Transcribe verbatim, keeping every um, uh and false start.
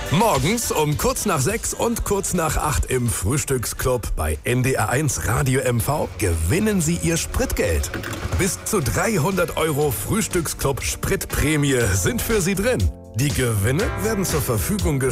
Morgens um kurz nach sechs und kurz nach acht im Frühstücksclub bei N D R eins Radio M V gewinnen Sie Ihr Spritgeld. Bis zu dreihundert Euro Frühstücksclub Spritprämie sind für Sie drin. Die Gewinne werden zur Verfügung gestellt